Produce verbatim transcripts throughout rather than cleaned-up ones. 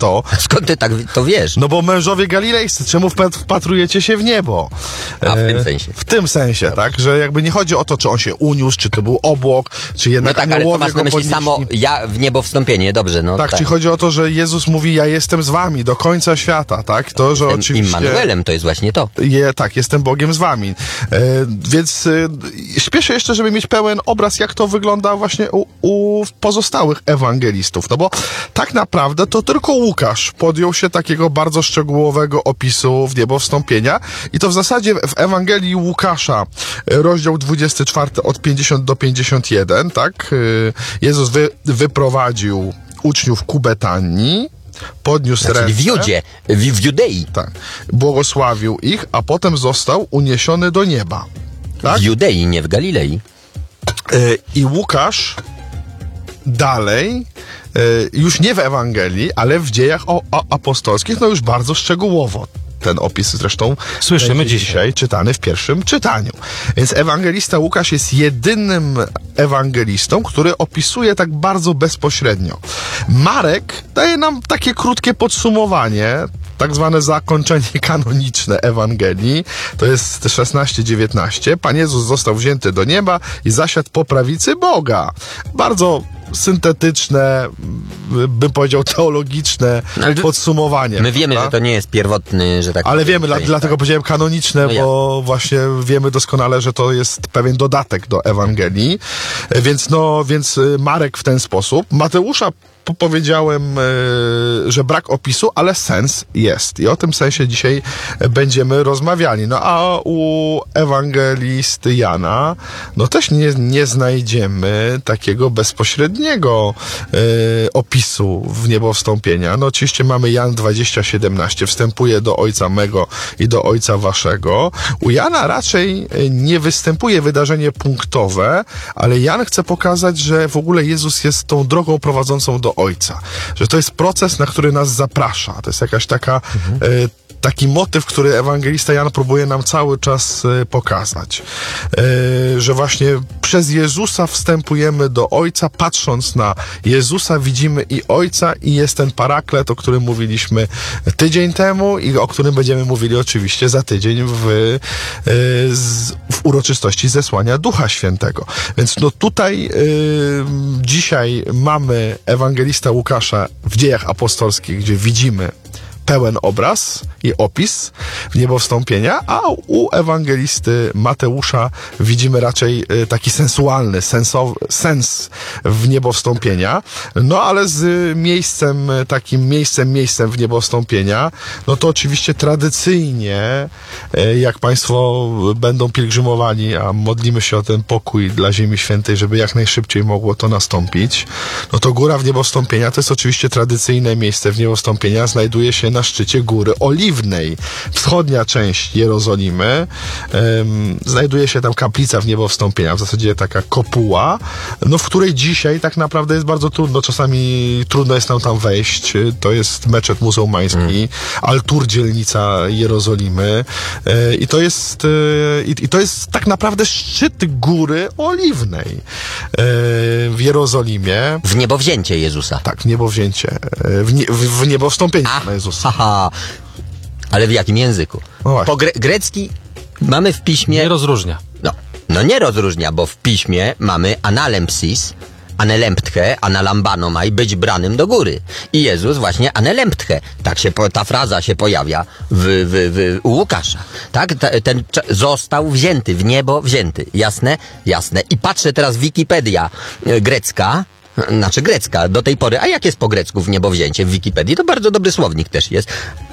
to. Skąd ty tak to wiesz? No bo mężowie galilejscy, czemu wpatrujecie się w niebo? A, w tym sensie. W tym sensie, tak? Że jakby nie chodzi o to, czy on się uniósł, czy to był obłok, czy jednak no tak, ale to masz na myśli podnieśli. samo ja w niebo wstąpienie, dobrze, no tak. Tak, czy chodzi o to, że Jezus mówi, ja jestem z wami do końca świata, tak? To, że Tym oczywiście... Immanuelem to jest właśnie to. Je, tak, jestem Bogiem z wami. E, więc e, śpieszę jeszcze, żeby mieć pełen obraz, jak to wygląda właśnie u, u pozostałych ewangelistów. No bo tak naprawdę to tylko Łukasz podjął się takiego bardzo szczegółowego opisu w niebo wstąpienia i to w zasadzie w Ewangelii Łukasza, rozdział dwudziesty czwarty od pięćdziesiątego do pięćdziesiątego pierwszego, tak? Jezus wy, wyprowadził uczniów ku Betanii, podniósł Znaczy, ręce. w Judzie, w, w Judei. Tak. Błogosławił ich, a potem został uniesiony do nieba. Tak? W Judei, nie w Galilei. Yy, I Łukasz dalej, yy, już nie w Ewangelii, ale w dziejach o, o apostolskich, no już bardzo szczegółowo. Ten opis zresztą słyszymy dzisiaj. dzisiaj czytany w pierwszym czytaniu. Więc ewangelista Łukasz jest jedynym ewangelistą, który opisuje tak bardzo bezpośrednio. Marek daje nam takie krótkie podsumowanie, tak zwane zakończenie kanoniczne Ewangelii. To jest szesnaście dziewiętnaście. Pan Jezus został wzięty do nieba i zasiadł po prawicy Boga. Bardzo syntetyczne, bym powiedział teologiczne ale podsumowanie. My wiemy, prawda? że to nie jest pierwotny, że tak Ale wiemy, dla, tak. dlatego powiedziałem kanoniczne, No ja. bo właśnie wiemy doskonale, że to jest pewien dodatek do Ewangelii. Więc no, więc Marek w ten sposób. Mateusza powiedziałem, że brak opisu, ale sens jest. I o tym sensie dzisiaj będziemy rozmawiali. No a u ewangelisty Jana, no też nie, nie znajdziemy takiego bezpośredniego e, opisu w niebo wstąpienia. No oczywiście mamy Jan dwadzieścia siedemnaście, wstępuje do Ojca mego i do Ojca waszego. U Jana raczej nie występuje wydarzenie punktowe, ale Jan chce pokazać, że w ogóle Jezus jest tą drogą prowadzącą do Ojca. Że to jest proces, na który nas zaprasza. To jest jakaś taka, mhm. e, taki motyw, który ewangelista Jan próbuje nam cały czas e, pokazać. E, że właśnie przez Jezusa wstępujemy do Ojca, patrząc na Jezusa widzimy i Ojca i jest ten paraklet, o którym mówiliśmy tydzień temu i o którym będziemy mówili oczywiście za tydzień w, e, z, w uroczystości zesłania Ducha Świętego. Więc no tutaj e, dzisiaj mamy ewangelista Łukasza w Dziejach Apostolskich, gdzie widzimy pełen obraz i opis w niebo wstąpienia, a u ewangelisty Mateusza widzimy raczej taki sensualny, sensowy, sens w niebo wstąpienia. No ale z miejscem, takim miejscem, miejscem w niebo wstąpienia, no to oczywiście tradycyjnie, jak Państwo będą pielgrzymowali, a modlimy się o ten pokój dla Ziemi Świętej, żeby jak najszybciej mogło to nastąpić, no to góra w niebo wstąpienia to jest oczywiście tradycyjne miejsce w niebo wstąpienia, znajduje się na szczycie Góry Oliwnej. Wschodnia część Jerozolimy. Um, znajduje się tam kaplica w niebo wstąpienia, w zasadzie taka kopuła, no w której dzisiaj tak naprawdę jest bardzo trudno, czasami trudno jest nam tam wejść. To jest meczet muzułmański, mm. Al-Tur, dzielnica Jerozolimy e, i to jest e, i, i to jest tak naprawdę szczyt Góry Oliwnej e, w Jerozolimie. W niebowzięcie Jezusa. Tak, w niebowzięcie. E, w, nie, w, w niebo wstąpienie na Jezusa. Haha. Ale w jakim języku? No po gre- grecki mamy w piśmie... Nie rozróżnia. No, no nie rozróżnia, bo w piśmie mamy analempsis, anelemptche, analambanomai, być branym do góry. I Jezus właśnie anelemptche. Tak się, po, ta fraza się pojawia w, w, w, u Łukasza. Tak? Ta, ten został wzięty, w niebo wzięty. Jasne? Jasne. I patrzę teraz Wikipedia e, grecka, znaczy grecka do tej pory. A jak jest po grecku w niebowzięcie w Wikipedii? To bardzo dobry słownik też jest.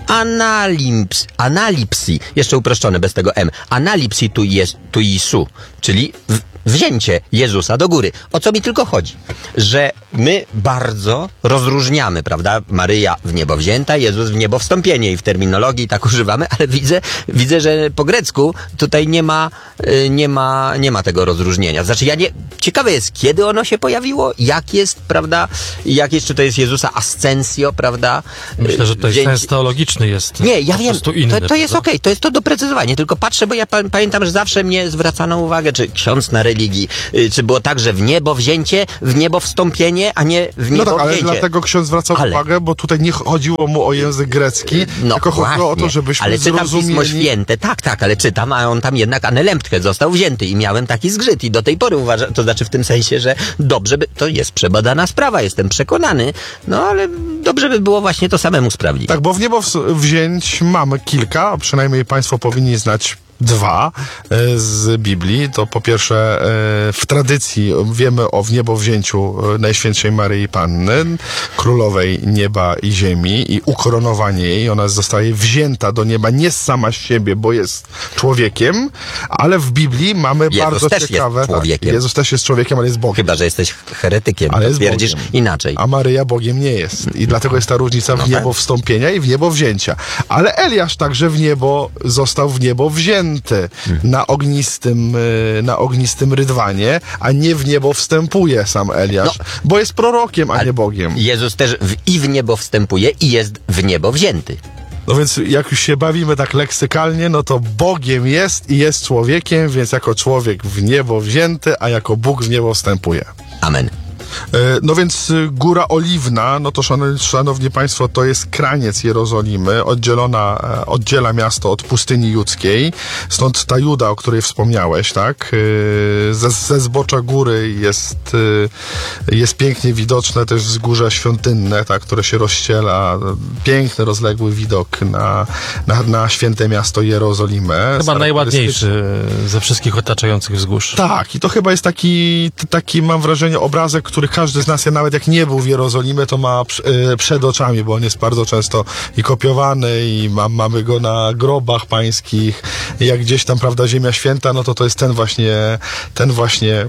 Analips, analipsi, jeszcze uproszczone bez tego M. Analipsi tu jest, tu Jesu, czyli w, wzięcie Jezusa do góry. O co mi tylko chodzi? Że my bardzo rozróżniamy, prawda? Maryja w niebo wzięta, Jezus w niebo wstąpienie i w terminologii tak używamy, ale widzę, widzę, że po grecku tutaj nie ma, nie ma, nie ma tego rozróżnienia. Znaczy ja nie, ciekawe jest, kiedy ono się pojawiło, jak jest, prawda? Jak jest, czy to jest Jezusa ascensio, prawda? Myślę, że tutaj Wzięcie... sens teologiczny jest. Nie, ja wiem, inny, to, to jest okej, okay, to jest to doprecyzowanie, tylko patrzę, bo ja pa- pamiętam, że zawsze mnie zwracano uwagę, czy ksiądz na religii. Y, Czy było tak, że w niebo wzięcie, w niebo wstąpienie, a nie w No niebo tak, ale wzięcie? dlatego ksiądz zwracał Ale- uwagę, bo tutaj nie chodziło mu o język grecki, No tylko chodziło właśnie, o to, żebyśmy ale czytam zrozumieli... Pismo Święte, tak, tak, ale czytam, a on tam jednak Anelemptche został wzięty i miałem taki zgrzyt i do tej pory uważam, to znaczy w tym sensie, że dobrze by, to jest przebadana sprawa, jestem przekonany, no ale dobrze by było właśnie to samemu sprawdzić. Tak, bo w niebo ws- wzięć mamy kilka, a przynajmniej państwo powinni znać dwa e, z Biblii. To po pierwsze e, w tradycji wiemy o wniebowzięciu e, Najświętszej Maryi Panny, królowej nieba i ziemi i ukoronowanie jej. Ona zostaje wzięta do nieba nie sama z siebie, bo jest człowiekiem, ale w Biblii mamy Jezus bardzo też jest ciekawe... człowiekiem. Tak, Jezus też jest człowiekiem, ale jest Bogiem. Chyba że jesteś heretykiem, Ale to jest twierdzisz Bogiem. inaczej. A Maryja Bogiem nie jest. I dlatego jest ta różnica w No niebo tak. wstąpienia i w niebo wzięcia. Ale Eliasz także w niebo został w niebo wzięty na ognistym, y, na ognistym rydwanie, a nie w niebo wstępuje sam Eliasz, No. bo jest prorokiem, a nie Bogiem. Jezus też w, i w niebo wstępuje i jest w niebo wzięty. No więc jak już się bawimy tak leksykalnie, no to Bogiem jest i jest człowiekiem, więc jako człowiek w niebo wzięty, a jako Bóg w niebo wstępuje. Amen. E, No więc y, Góra Oliwna, no to szanowni, szanowni Państwo, to jest kraniec Jerozolimy, oddzielona, e, oddziela miasto od pustyni judzkiej, stąd ta Juda, o której wspomniałeś, tak? Y, Ze, ze zbocza góry jest, y, jest pięknie widoczne też wzgórze świątynne, tak, które się rozściela, piękny, rozległy widok na, na, na święte miasto Jerozolimę. Chyba Charakterystyczny- najładniejszy ze wszystkich otaczających wzgórz. Tak, i to chyba jest taki, t- taki mam wrażenie, obrazek, który każdy z nas, nawet jak nie był w Jerozolimie, to ma przy- y, przed oczami, bo on jest bardzo często i kopiowany i ma, mamy go na grobach pańskich. I jak gdzieś tam, prawda, Ziemia Święta, no to to jest ten właśnie, ten właśnie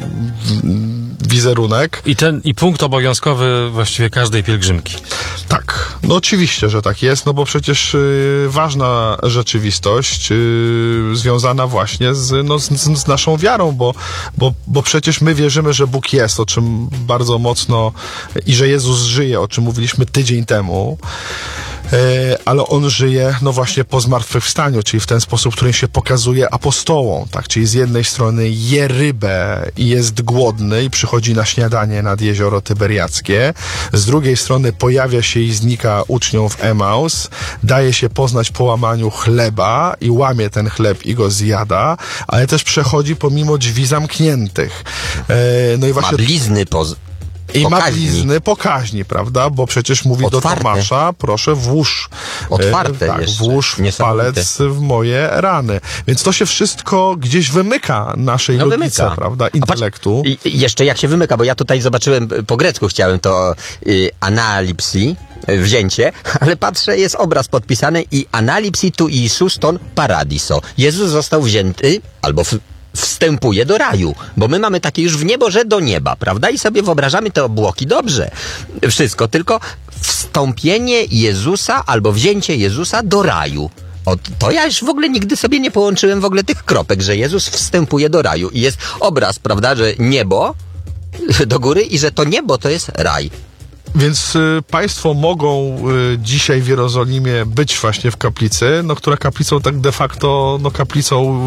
mm, wizerunek. I ten, i punkt obowiązkowy właściwie każdej pielgrzymki. Tak, no oczywiście, że tak jest, no bo przecież y, ważna rzeczywistość y, związana właśnie z, no, z, z naszą wiarą, bo, bo, bo przecież my wierzymy, że Bóg jest, o czym bardzo mocno, i że Jezus żyje, o czym mówiliśmy tydzień temu, e, ale On żyje, no właśnie po zmartwychwstaniu, czyli w ten sposób, którym się pokazuje apostołom, tak, czyli z jednej strony je rybę i jest głodny i przychodzi na śniadanie nad jezioro Tyberiackie, z drugiej strony pojawia się i znika uczniom w Emaus, daje się poznać po łamaniu chleba i łamie ten chleb i go zjada, ale też przechodzi pomimo drzwi zamkniętych. E, no i Ma właśnie blizny poz... i ma pokaźni. blizny pokaźni, prawda? Bo przecież mówi Otwarte. do Tomasza, proszę włóż, Otwarte e, tak, jeszcze. włóż Niesamowite. palec w moje rany. Więc to się wszystko gdzieś wymyka naszej No logice, wymyka. prawda? A patrz, Intelektu. I, i jeszcze jak się wymyka, bo ja tutaj zobaczyłem, y, po grecku chciałem to y, analipsi, y, wzięcie, ale patrzę, jest obraz podpisany i analipsi tu Iisus ton paradiso. Jezus został wzięty, albo w, wstępuje do raju, bo my mamy takie już w niebo, że do nieba, prawda? I sobie wyobrażamy te obłoki, dobrze, wszystko, tylko wstąpienie Jezusa albo wzięcie Jezusa do raju. O, to ja już w ogóle nigdy sobie nie połączyłem w ogóle tych kropek, że Jezus wstępuje do raju i jest obraz, prawda, że niebo do góry i że to niebo to jest raj. Więc y, państwo mogą y, dzisiaj w Jerozolimie być właśnie w kaplicy, no która kaplicą tak de facto, no kaplicą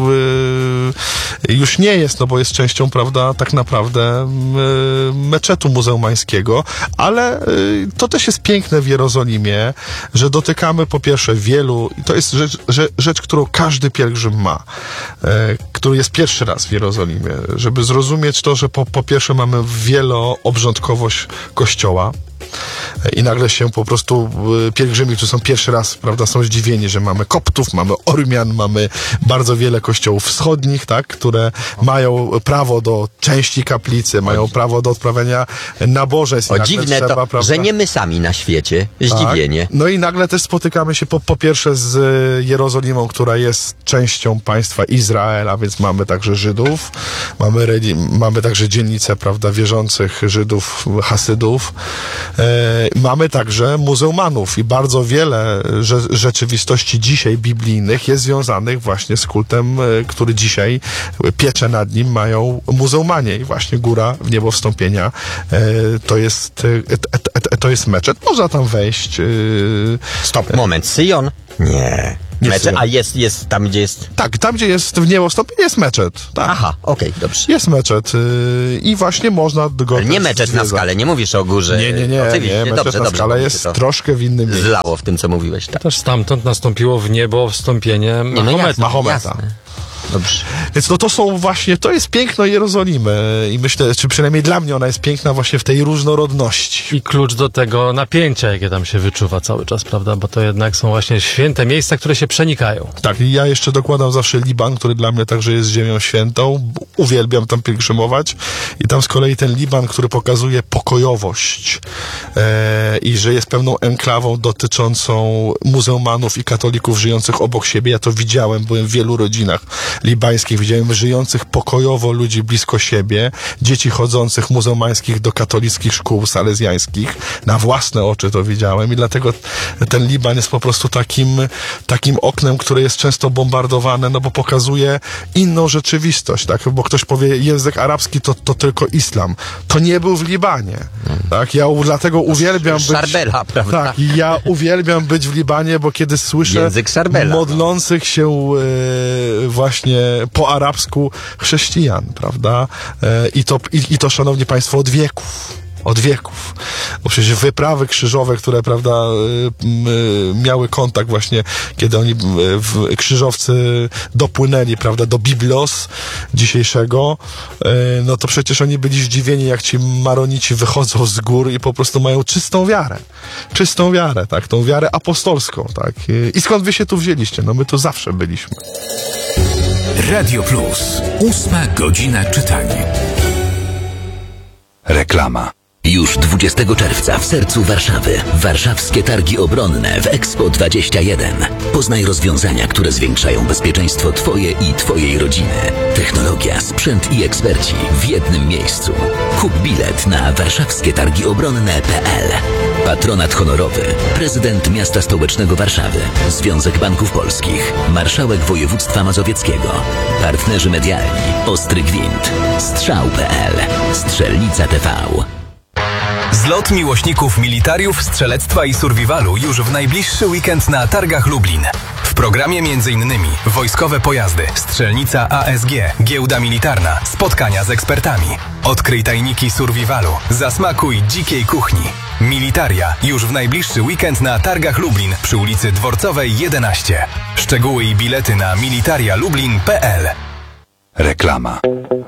y, już nie jest, no bo jest częścią, prawda, tak naprawdę y, meczetu muzeumańskiego, ale y, to też jest piękne w Jerozolimie, że dotykamy po pierwsze wielu, i to jest rzecz, rzecz, rzecz którą każdy pielgrzym ma, y, który jest pierwszy raz w Jerozolimie, żeby zrozumieć to, że po, po pierwsze mamy wieloobrządkowość kościoła, i nagle się po prostu y, pielgrzymi, którzy są pierwszy raz, prawda, są zdziwieni, że mamy Koptów, mamy Ormian, mamy bardzo wiele kościołów wschodnich, tak, które mają prawo do części kaplicy, mają prawo do odprawiania nabożeństw. I O nagle dziwne trzeba, to, prawda, że nie my sami na świecie. tak. Zdziwienie. No i nagle też spotykamy się po, po pierwsze z y, Jerozolimą, która jest częścią państwa Izrael, a więc mamy także Żydów, mamy, reli- mamy także dzielnicę, prawda, wierzących Żydów, Hasydów, e, mamy także muzułmanów i bardzo wiele rze- rzeczywistości dzisiaj biblijnych jest związanych właśnie z kultem, e, który dzisiaj pieczę nad nim mają muzułmanie i właśnie góra w niebo wstąpienia e, to jest e, t- t- to jest meczet. Można tam wejść. e, Stop, moment, Syjon? Nie. Nie Mecze? syjon. A jest, jest tam, gdzie jest... Tak, tam gdzie jest w niebostopie jest meczet. Tak. Aha, okej, dobrze. Jest meczet yy, i właśnie można go Ale nie też meczet na zwiedzać. skale, nie mówisz o górze. Nie, nie, nie, Oczywiście, nie. Meczet dobrze, na dobrze. skale bo mi jest się to troszkę w innym miejscu. zlało w tym, co mówiłeś. Tak. Też stamtąd nastąpiło w niebo wstąpienie Nie, no Mahometa. jasne, Mahometa. jasne. Dobrze. Więc no to są właśnie, to jest piękno Jerozolimy i myślę, czy przynajmniej dla mnie ona jest piękna właśnie w tej różnorodności. I klucz do tego napięcia, jakie tam się wyczuwa cały czas, prawda? Bo to jednak są właśnie święte miejsca, które się przenikają. Tak, i ja jeszcze dokładam zawsze Liban, który dla mnie także jest ziemią świętą. Uwielbiam tam pielgrzymować. I tam z kolei ten Liban, który pokazuje pokojowość e, i że jest pewną enklawą dotyczącą muzułmanów i katolików żyjących obok siebie. Ja to widziałem, byłem w wielu rodzinach libańskich, widziałem żyjących pokojowo ludzi blisko siebie, dzieci chodzących muzułmańskich do katolickich szkół salezjańskich. Na własne oczy to widziałem i dlatego ten Liban jest po prostu takim, takim oknem, które jest często bombardowane, no bo pokazuje inną rzeczywistość, tak? Bo ktoś powie, język arabski to, to tylko islam. To nie był w Libanie, tak? Ja u, dlatego uwielbiam być... Szarbela, prawda? Tak, i ja uwielbiam być w Libanie, bo kiedy słyszę Język Szarbela, modlących się e, właśnie po arabsku chrześcijan, prawda? E, i, to, i, I to, szanowni państwo, od wieków. Od wieków. Bo przecież wyprawy krzyżowe, które, prawda, y, y, miały kontakt właśnie, kiedy oni y, w, krzyżowcy dopłynęli, prawda, do Biblos dzisiejszego, y, no to przecież oni byli zdziwieni, jak ci maronici wychodzą z gór i po prostu mają czystą wiarę. Czystą wiarę, tak, tą wiarę apostolską, tak. I, i skąd wy się tu wzięliście? No my tu zawsze byliśmy. Radio Plus. Ósma godzina czytania. Reklama. Już dwudziestego czerwca w sercu Warszawy warszawskie targi obronne w Expo dwadzieścia jeden. Poznaj rozwiązania, które zwiększają bezpieczeństwo Twoje i Twojej rodziny. Technologia, sprzęt i eksperci w jednym miejscu. Kup bilet na warszawskie targi obronne kropka pe el. Patronat honorowy. Prezydent Miasta Stołecznego Warszawy. Związek Banków Polskich. Marszałek Województwa Mazowieckiego. Partnerzy medialni. Ostry Gwint. Strzał kropka pe el. Strzelnica T V. Zlot miłośników militariów, strzelectwa i survivalu już w najbliższy weekend na Targach Lublin. W programie m.in. wojskowe pojazdy, strzelnica A S G, giełda militarna, spotkania z ekspertami. Odkryj tajniki survivalu, zasmakuj dzikiej kuchni. Militaria już w najbliższy weekend na Targach Lublin przy ulicy Dworcowej jedenaście. Szczegóły i bilety na militaria lublin kropka pe el. Reklama.